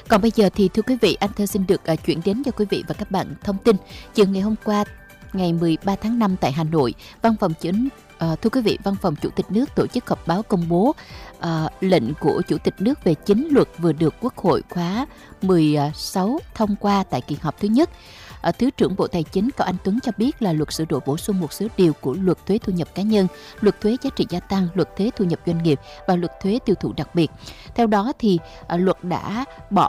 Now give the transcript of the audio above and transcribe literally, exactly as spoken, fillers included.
Còn bây giờ thì thưa quý vị, anh Thơ xin được uh, chuyển đến cho quý vị và các bạn thông tin. Chiều ngày hôm qua, ngày mười ba tháng năm tại Hà Nội, Văn phòng chính uh, thưa quý vị, Văn phòng Chủ tịch nước tổ chức họp báo công bố uh, lệnh của Chủ tịch nước về chính luật vừa được Quốc hội khóa mười sáu thông qua tại kỳ họp thứ nhất. Ở Thứ trưởng Bộ Tài chính Cao Anh Tuấn cho biết là luật sửa đổi bổ sung một số điều của luật thuế thu nhập cá nhân, luật thuế giá trị gia tăng, luật thuế thu nhập doanh nghiệp và luật thuế tiêu thụ đặc biệt. Theo đó thì luật đã bỏ